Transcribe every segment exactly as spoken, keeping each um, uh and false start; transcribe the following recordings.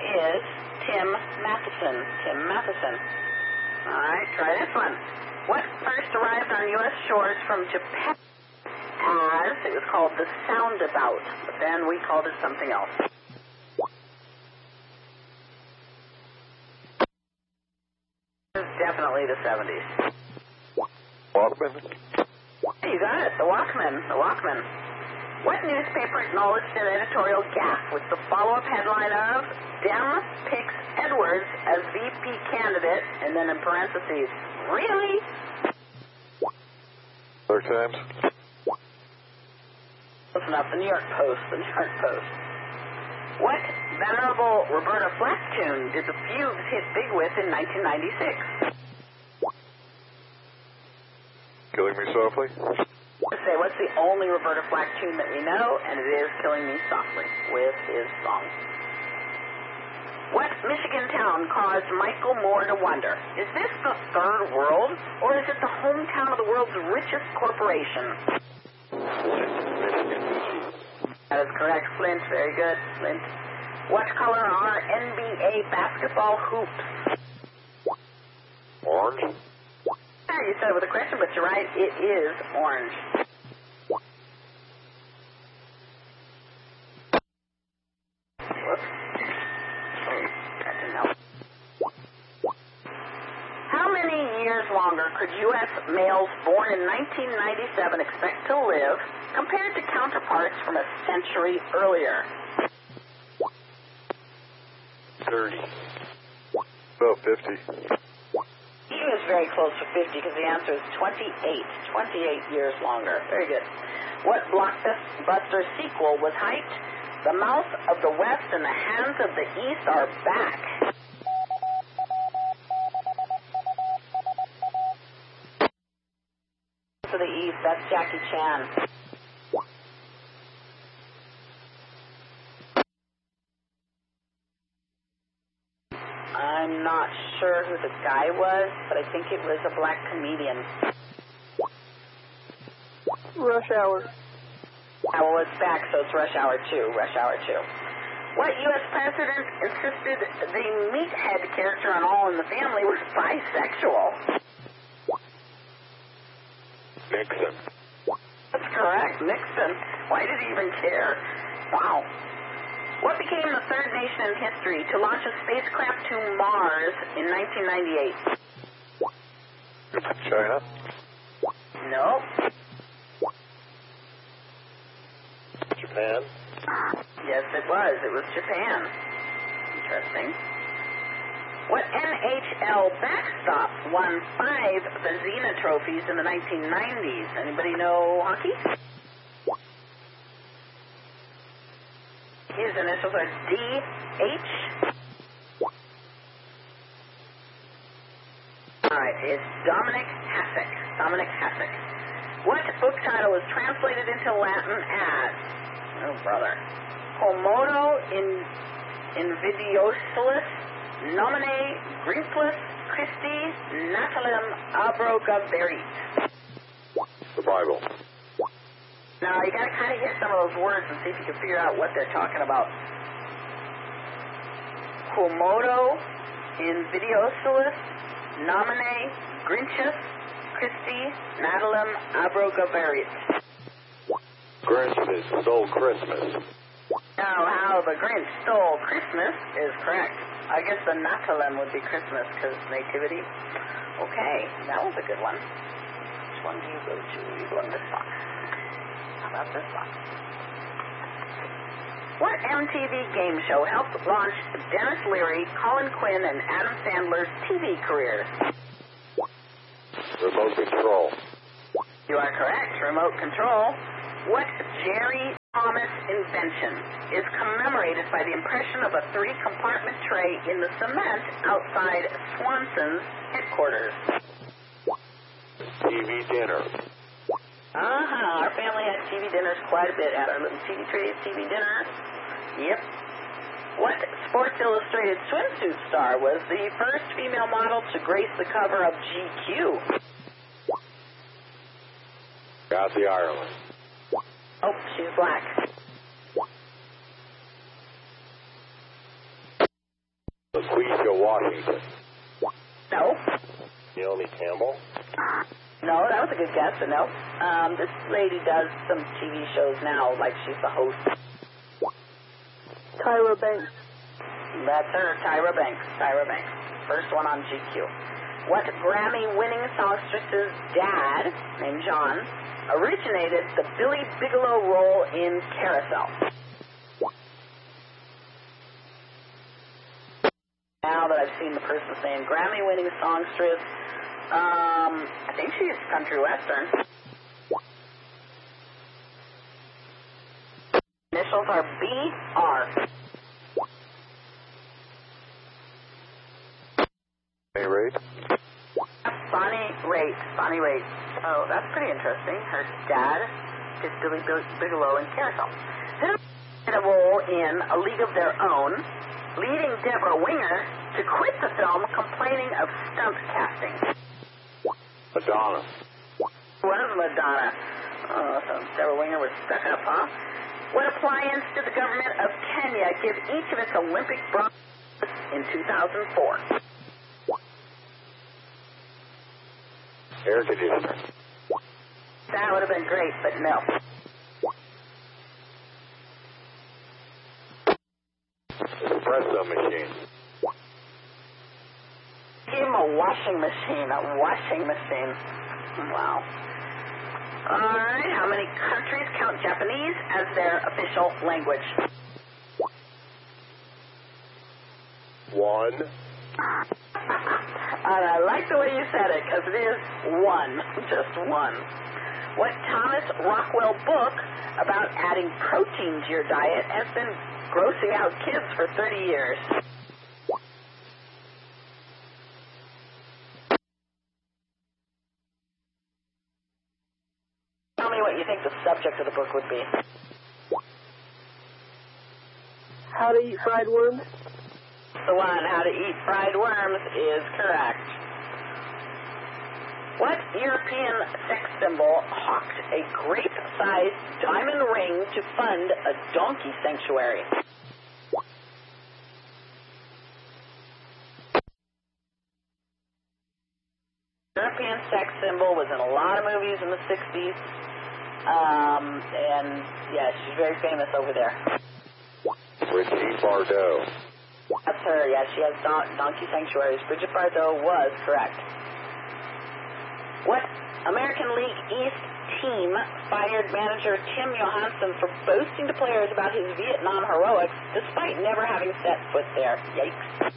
is Tim Matheson. Tim Matheson. All right, try this one. What first arrived on U S shores from Japan as, it was called the Soundabout, but then we called it something else. Definitely the seventies. Walkman. You got it, the Walkman, the Walkman. What newspaper acknowledged an editorial gaffe with the follow-up headline of Dem picks Edwards as V P candidate, and then in parentheses, really? New York Times. Listen up, the New York Post, the New York Post. What venerable Roberta Flack tune did the Fugues hit big with in nineteen ninety-six? Killing Me Softly. Let's say, what's the only Roberta Flack tune that we know? And it is Killing Me Softly with his song. What Michigan town caused Michael Moore to wonder, is this the third world, or is it the hometown of the world's richest corporation? Flint, Michigan. That is correct, Flint. Very good, Flint. What color are N B A basketball hoops? Orange. Yeah, you said it with a question, but you're right. It is orange. Whoops. Oh, that didn't help. How many years longer could U S males born in nineteen ninety-seven expect to live compared to counterparts from a century earlier? thirty. About fifty. He was very close to fifty because the answer is twenty-eight. twenty-eight years longer. Very good. What blockbuster sequel was hyped? The mouth of the West and the hands of the East are back. To the East, that's Jackie Chan. I'm not sure who the guy was, but I think it was a black comedian. Rush Hour. Ah, well, it's back, so it's Rush Hour two. Rush Hour two. What U S president insisted the meathead character on All in the Family was bisexual? Nixon. That's correct, Nixon. Why did he even care? Wow. What became the third nation in history to launch a spacecraft to Mars in nineteen ninety-eight? China. No. Japan. Yes, it was. It was Japan. Interesting. What N H L backstop won five Vezina trophies in the nineteen nineties? Anybody know hockey? His initials are D H. All right, it's Dominic Hasek. Dominic Hasek. What book title is translated into Latin as, oh brother, Quomodo in Invidiosulus Nomine Grimpus Christi Natalem Abrogaverit. The Bible. Now, you got to kind of hear some of those words and see if you can figure out what they're talking about. Quomodo Invidiosulus Nomine Grimpus Christi Natalem Abrogaverit. Christmas stole Christmas. Now, how the Grinch stole Christmas is correct. I guess the Natalem would be Christmas because nativity. Okay, that was a good one. Which one do you go to? You go in this box. How about this box? What M T V game show helped launch Dennis Leary, Colin Quinn, and Adam Sandler's T V careers? Remote Control. You are correct. Remote Control. What Jerry Thomas invention is commemorated by the impression of a three-compartment tray in the cement outside Swanson's headquarters? T V dinner. Uh-huh. Our family had T V dinners quite a bit. Had our little T V trays, T V dinner. Yep. What Sports Illustrated swimsuit star was the first female model to grace the cover of G Q? Kathy Ireland. Oh, she's black. LaQuisha Washington. No. Naomi Campbell. No, that was a good guess, but no. Um, this lady does some T V shows now, like she's the host. Tyra Banks. That's her, Tyra Banks. Tyra Banks. First one on G Q. What Grammy-winning songstress's dad, named John, originated the Billy Bigelow role in Carousel? Now that I've seen the person saying Grammy-winning songstress, um, I think she's country western. Initials are B R. Bonnie Raitt. Bonnie Raitt. Bonnie Raitt. Oh, that's pretty interesting. Her dad did Billy Bigelow in Carousel. Who did a role in A League of Their Own, leading Deborah Winger to quit the film complaining of stunt casting? Madonna. Was Madonna. Oh, so Deborah Winger was stuck up, huh? What appliance did the government of Kenya give each of its Olympic bronze in two thousand four? Air conditioner. That would have been great, but no. Espresso machine. Give him a washing machine, a washing machine. Wow. All right, how many countries count Japanese as their official language? One. And I like the way you said it, because it is one, just one. What Thomas Rockwell book about adding protein to your diet has been grossing out kids for thirty years? Tell me what you think the subject of the book would be. How to eat fried worms. The one, How to Eat Fried Worms, is correct. What European sex symbol hawked a grape-sized diamond ring to fund a donkey sanctuary? European sex symbol was in a lot of movies in the sixties. Um, and, yeah, she's very famous over there. Brigitte Bardot. That's her, yeah, she has don- donkey sanctuaries. Brigitte Bardot was correct. What American League East team fired manager Tim Johansson for boasting to players about his Vietnam heroics despite never having set foot there? Yikes.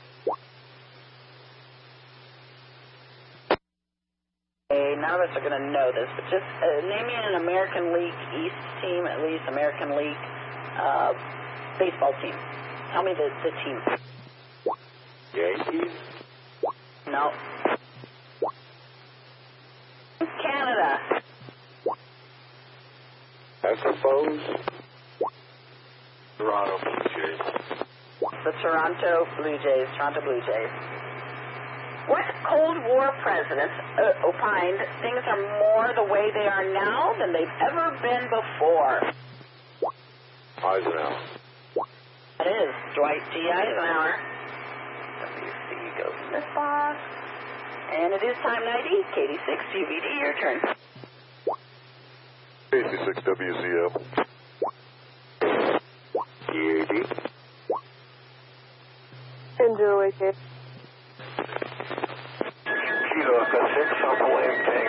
Okay, none of us are going to know this, but just uh, name me an American League East team, at least American League uh, baseball team. Tell me the, the team. Yankees. No. Canada. Expos. Toronto Blue Jays. The Toronto Blue Jays. Toronto Blue Jays. What Cold War president uh, opined things are more the way they are now than they've ever been before? Eisenhower. That is Dwight G. Eisenhower. W C goes in this box. And it is time ninety. K D six, U V D, your turn. K C six W C L. T A D. Enjoy, kid. Kilo Echo six, on the way,